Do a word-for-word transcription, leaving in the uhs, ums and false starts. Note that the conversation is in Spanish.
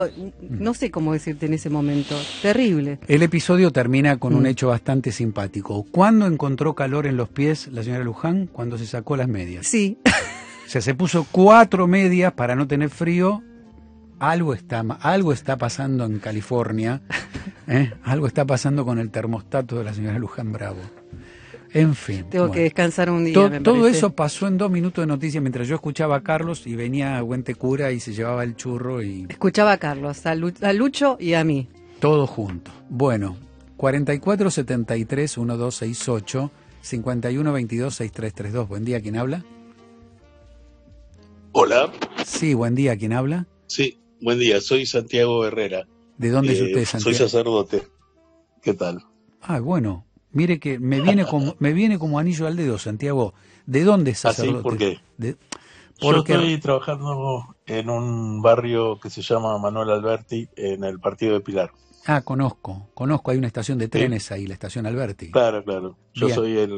No sé cómo decirte en ese momento. Terrible. El episodio termina con Mm. un hecho bastante simpático. ¿Cuándo encontró calor en los pies la señora Luján? Cuando se sacó las medias. Sí. O sea, se puso cuatro medias para no tener frío. Algo está, ma- algo está pasando en California. ¿eh? Algo está pasando con el termostato de la señora Luján Bravo. En fin. Tengo bueno. que descansar un día, To- me todo parece. eso pasó en dos minutos de noticias mientras yo escuchaba a Carlos y venía Güente Cura y se llevaba el churro y Escuchaba a Carlos, a, Lu- a Lucho y a mí. todo junto. Bueno, cuarenta y cuatro setenta y tres doce sesenta y ocho, cincuenta y uno veintidós sesenta y tres treinta y dos. Buen día, ¿quién habla? Hola, Sí, buen día, ¿quién habla? sí, buen día, soy Santiago Herrera. ¿De dónde es Eh, usted, soy Santiago? sacerdote. ¿Qué tal? Ah, bueno, mire que me viene como, me viene como anillo al dedo, Santiago. ¿De dónde es ¿Ah, sí? sacerdote? ¿Por qué? De- Yo porque estoy trabajando en un barrio que se llama Manuel Alberti, en el partido de Pilar. Ah, conozco, conozco, hay una estación de ¿Sí? trenes ahí, la estación Alberti. Claro, claro. Yo Bien. soy el